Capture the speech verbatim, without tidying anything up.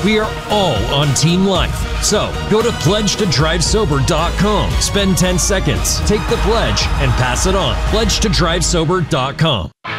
We are all on Team Life. So go to pledge to drive sober dot com. Spend ten seconds, take the pledge, and pass it on. pledge to drive sober dot com.